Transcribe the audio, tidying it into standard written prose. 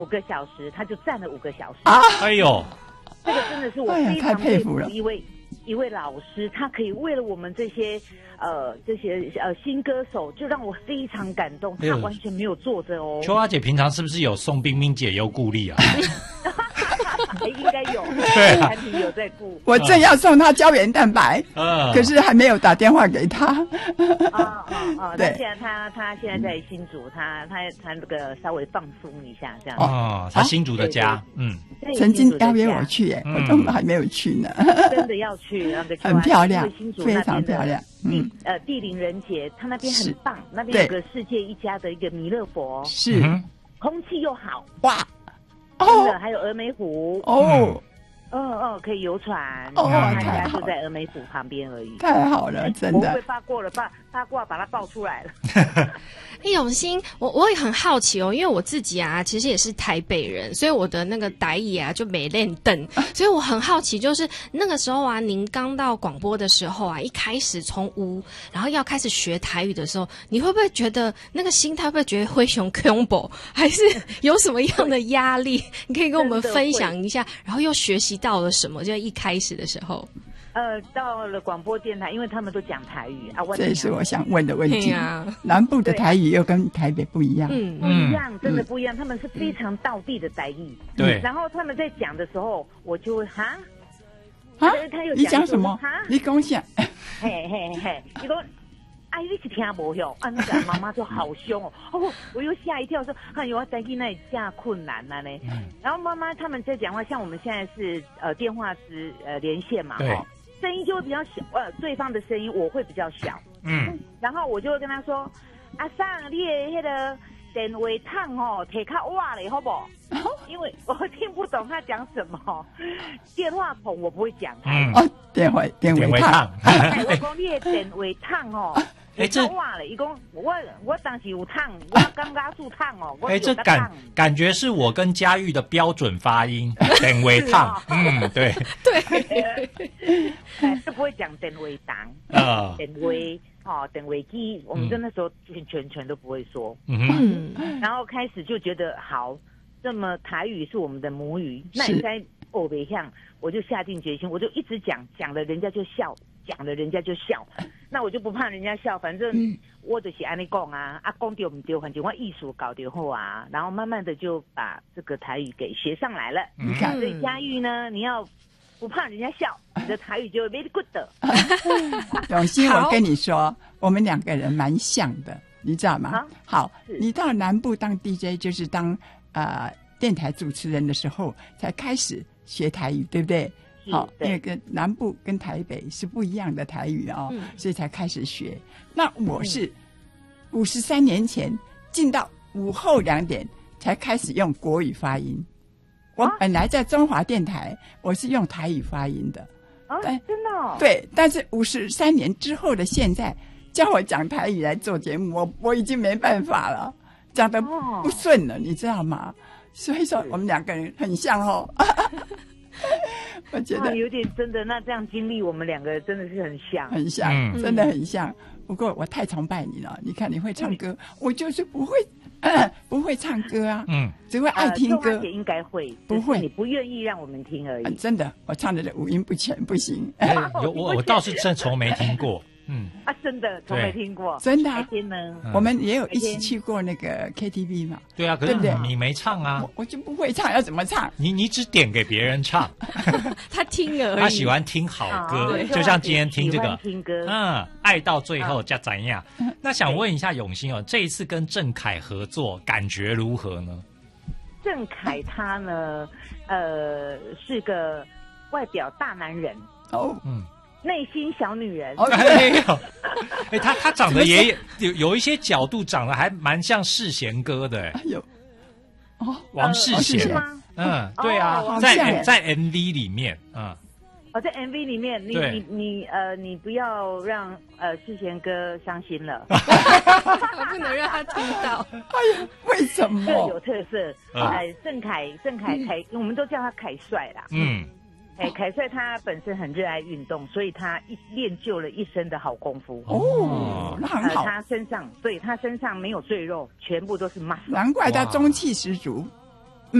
5个小时，他就站了5个小时。 哎呦， 这个真的是我非常佩服了。 一位老师，他可以为了我们这些新歌手，就让我非常感动。他完全没有坐着哦。 秋花姐平常是不是有送冰冰解忧顾虑啊？ 应该有， 对产品有在顾。 我正要送他胶原蛋白，可是还没有打电话给他。 对，他现在在新竹，他那个稍微放松一下这样。 他新竹的家， 曾经邀约我去，我根本还没有去呢。 真的要去那个， 很漂亮，非常漂亮。 地灵人杰，他那边很棒，那边有个世界一家的一个弥勒佛， 是， 空气又好， 哇。 真的，还有峨眉湖可以游船。他家就在峨眉湖旁边而已。 太好了，真的。 我会八卦把它爆出来了。 永兴，我也很好奇哦，因为我自己啊，其实也是台北人，所以我的那个台语啊就没练登，所以我很好奇，就是那个时候啊，您刚到广播的时候啊，一开始从无，然后要开始学台语的时候，你会不会觉得那个心态会不会觉得灰熊 combo， 还是有什么样的压力？你可以跟我们分享一下，然后又学习到了什么？就一开始的时候。 到了广播电台，因为他们都讲台语啊， 这也是我想问的问题。南部的台语又跟台北不一样， 不一样，真的不一样。他们是非常道地的台语， 对。 然后他们在讲的时候，我就会你讲什么？你讲啥？ 嘿，你说。你是听不懂啊？那个妈妈就好凶哦！我又吓一跳，说：“哎呦，我在那里架困难了呢。”然后妈妈他们在讲话，像我们现在是电话连线嘛，声音就会比较小，对方的声音我会比较小，然后我就会跟他说：“阿桑，你的那个电话筒提较晚了，好不好？”因为我听不懂他讲什么，电话筒我不会讲。 电话筒， 我讲你的电话筒这话了，伊讲我当时有烫，我刚刚是烫哦。 这感觉是我跟嘉玉的标准发音，电话烫，对， 是不会讲电话档电话机，我们在那时候全都不会说，然后开始就觉得好，这么台语是我们的母语，那你在北向，我就下定决心，我就一直讲了人家就笑。讲了人家就笑，那我就不怕人家笑，反正我就是安尼讲啊，讲对不对，反正我艺术搞对后啊，然后慢慢的就把这个台语给学上来了。你看，所以嘉玉呢，你要不怕人家笑，你的台语就 very good 的。 永兴，我跟你说，我们2个人蛮像的，你知道吗？好，你到南部当 DJ 就是当电台主持人的时候才开始学台语，对不对？好，因为跟南部跟台北是不一样的台语哦，所以才开始学。那我是53年前进到午后2点才开始用国语发音。我本来在中华电台，我是用台语发音的。 真的哦？ 对，但是53年之后的现在，叫我讲台语来做节目，我已经没办法了，讲得不顺了，你知道吗？所以说我们2个人很像哦。我觉得有点真的，那这样经历我们2个真的是很像， 很像，真的很像。不过我太崇拜你了，你看你会唱歌，我就是不会唱歌啊，只会爱听歌。 也应该会， 不会， 你不愿意让我们听而已。 真的，我唱的五音不全，不行。 我倒是真从没听过。 真的从没听过， 真的。我们也有一起去过那个 KTV 嘛。 对啊，可是你没唱啊。 我就不会唱，要怎么唱？ 你只点给别人唱， 他听而已。 他喜欢听好歌，就像今天听这个， 听歌， 爱到最后加怎样？那想问一下永兴哦，这一次跟郑恺合作，感觉如何呢？ 郑恺他呢，是个外表大男人内心小女人。 他长得也有一些角度长得还蛮像世贤哥的。王世贤吗？ 对啊，在 MV 里面在 MV 里面，你不要让世贤哥伤心了， 不能让他听到。 为什么？ 各有特色。郑恺，我们都叫他恺帅啦。恺帅他本身很热爱运动，所以他练就了一身的好功夫。 那很好。 他身上没有赘肉，全部都是 muscle。 难怪他中气十足。